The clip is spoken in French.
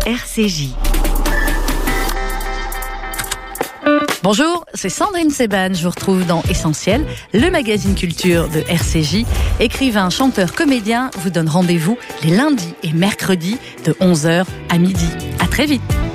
RCJ. Bonjour, c'est Sandrine Seban. Je vous retrouve dans Essentiel, le magazine culture de RCJ. Écrivain, chanteur, comédien vous donne rendez-vous les lundis et mercredis de 11h à midi. À très vite.